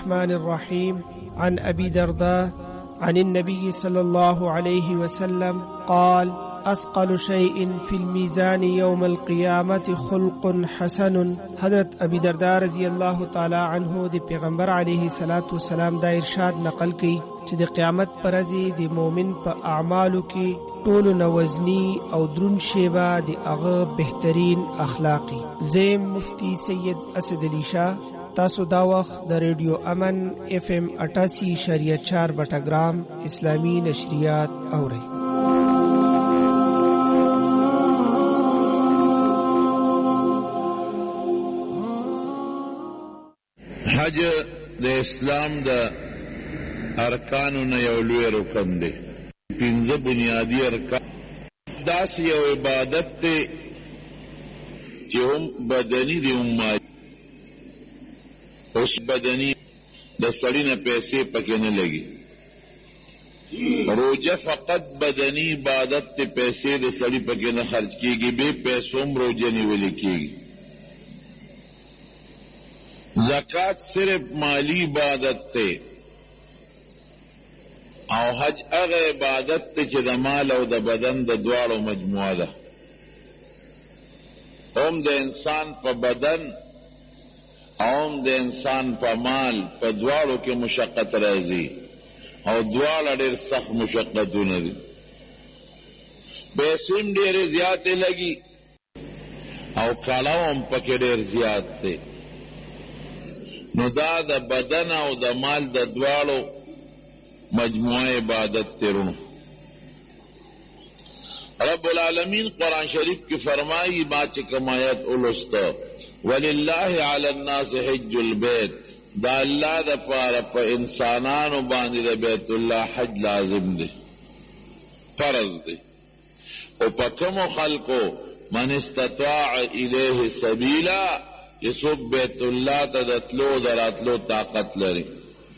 الرحمن الرحيم عن أبي درداء عن النبي صلى الله عليه وسلم قال أثقل شيء في الميزان يوم القيامة خلق حسن. حضرت ابی درداء رضی اللہ تعالی عنہ دی پیغمبر علیہ الصلوۃ والسلام دا ارشاد نقل کی چې د قیامت پر ورځ د مؤمن په اعمالو کې ټولو نوزنی او درون شیبه د هغه بهترین اخلاقی. زیم مفتی سید اسد علی شاه، تاسو دا وخت د ریډیو امن FM 88.4 بټګرام اسلامی نشریات اورئ. حج د اسلام د ارکانو نه یو لوی رکن دی. پنځه بنیادی ارکان داسې یو عبادت دی چې هم بدني دی هم مالی. اوس بدني د سړي نه پیسې پکې نه لګي. روجه فقط بدني عبادت ته پیسې د سړي پکې نه خرج کېږي، بې پیسو هم روجه نیولې کېږي. زکات صرف مالی عبادت تے او حج اغه عبادت تے چې د مال او د بدن د دواړو مجموعه ده. هم د انسان په بدن او هم د انسان په مال په دواړو کې مشقت راځي او دواړه ډېر سخت مشقتونه دي. پیسې هم ډېرې زیاتې لګي او کالاو هم پکې ډېر زیات دی. نو دا د بدن او د مال د دواړو مجموعه عبادت تیرونو. رب العالمین قرآن شریف کی فرمائی بات کمایت الستا وللہ علی الناس حج البیت، دا اللہ دا پارا پا انسانانو باندی دا بیت اللہ حج لازم دے، فرض دے. او پا کمو خلقو من استطاع الیہ سبیلا، یسوب بیت اللہ تا دتلو دراتلو طاقت لري.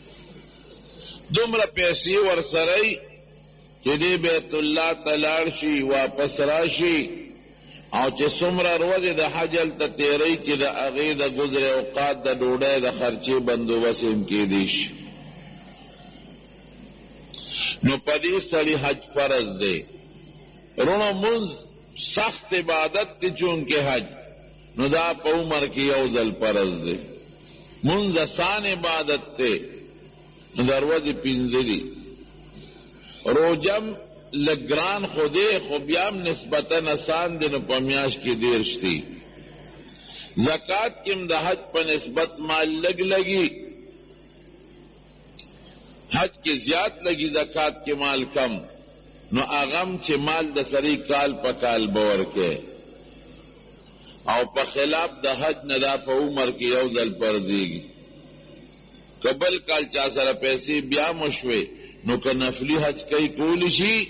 دومره پیسې ورسره چې دې بیت الله ته لاړ شي واپس راشي او چې څومره ورځې د حج هلته تېروي چې د هغې د ګذر اوقات د ډوډۍ د خرچې بندوبست هم کېدی شي. نو په دې سړي حج فرض دی. رونو مونځ سخت عبادت دی چونکې حج نو دا په عمر کې یو ځل فرض دی. مونځ آسان عبادت دی نو د ورځې پنځه دي. روجم لږ ګران خو دی خو بیا هم نسبتا آسان دی نو په میاشت کې دېرش دي. زکات کې هم د حج په نسبت مال لږ لګي، حج کې زیات لګي، زکات کې مال کم. نو هغه هم چې مال د سړي کال په کال به ورکوي او په خلاف د حج نه دا په عمر کې یو ځل فرضېږي. که بل کال چا سره پیسې بیا مو شوې نو که نفلي حج کوي کولی شي